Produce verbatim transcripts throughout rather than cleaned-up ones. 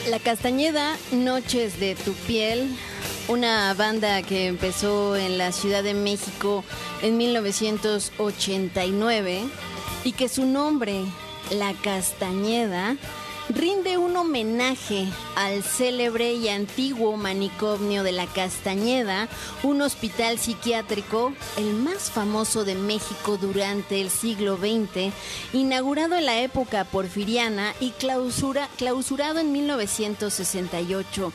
La Castañeda, Noches de tu piel, una banda que empezó en la Ciudad de México en mil novecientos ochenta y nueve y que su nombre, La Castañeda, rinde un homenaje al célebre y antiguo manicomio de La Castañeda, un hospital psiquiátrico, el más famoso de México durante el siglo veinte, inaugurado en la época porfiriana y clausura, clausurado en mil novecientos sesenta y ocho.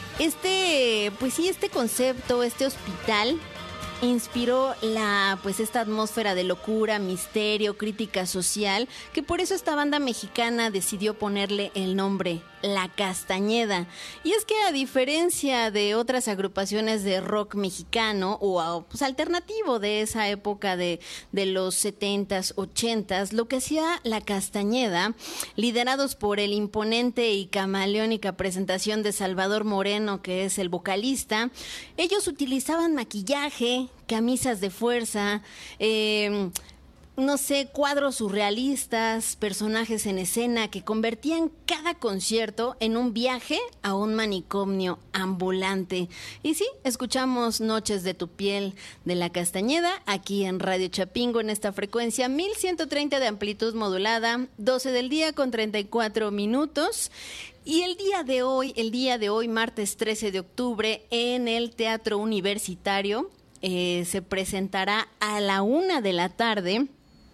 Este, pues sí, este concepto, este hospital inspiró la, pues esta atmósfera de locura, misterio, crítica social, que por eso esta banda mexicana decidió ponerle el nombre La Castañeda. Y es que a diferencia de otras agrupaciones de rock mexicano o pues, alternativo de esa época de, de los setentas, ochentas, lo que hacía La Castañeda, liderados por el imponente y camaleónica presentación de Salvador Moreno, que es el vocalista, ellos utilizaban maquillaje, camisas de fuerza, eh, no sé, cuadros surrealistas, personajes en escena que convertían cada concierto en un viaje a un manicomio ambulante. Y sí, escuchamos Noches de tu piel de La Castañeda aquí en Radio Chapingo en esta frecuencia mil ciento treinta de amplitud modulada, doce del día con treinta y cuatro minutos. Y el día de hoy, el día de hoy, martes trece de octubre, en el Teatro Universitario, eh, se presentará a la una de la tarde.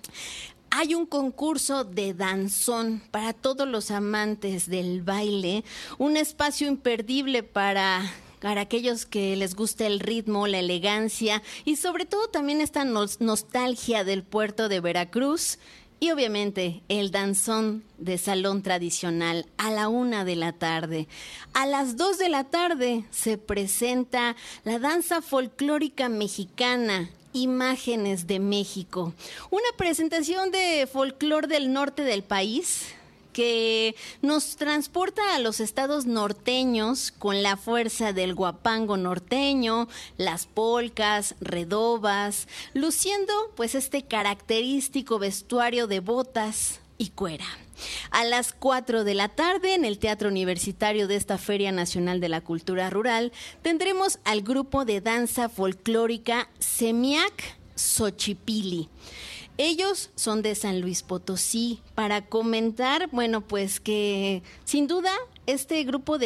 Hay un concurso de danzón para todos los amantes del baile, un espacio imperdible para, para aquellos que les gusta el ritmo, la elegancia y sobre todo también esta nos- nostalgia del puerto de Veracruz. Y obviamente el danzón de salón tradicional a la una de la tarde. A las dos de la tarde se presenta la danza folclórica mexicana, Imágenes de México. Una presentación de folclor del norte del país que nos transporta a los estados norteños con la fuerza del guapango norteño, las polcas, redobas, luciendo pues este característico vestuario de botas y cuera. A las cuatro de la tarde, en el Teatro Universitario de esta Feria Nacional de la Cultura Rural, tendremos al grupo de danza folclórica Semiac Xochipilli. Ellos son de San Luis Potosí. Para comentar, bueno, pues que sin duda este grupo de